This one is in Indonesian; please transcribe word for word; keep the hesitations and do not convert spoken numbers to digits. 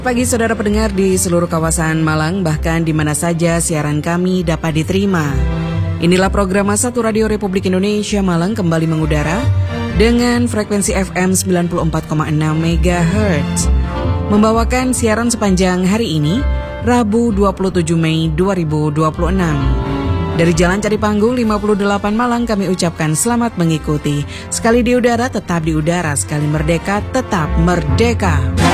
Pagi saudara pendengar di seluruh kawasan Malang, bahkan di mana saja siaran kami dapat diterima. Inilah program Satu Radio Republik Indonesia Malang kembali mengudara dengan frekuensi F M sembilan puluh empat koma enam megahertz. Membawakan siaran sepanjang hari ini, Rabu dua puluh tujuh Mei dua ribu dua puluh enam. Dari Jalan Cari Panggung lima puluh delapan Malang kami ucapkan selamat mengikuti. Sekali di udara tetap di udara, sekali merdeka tetap merdeka.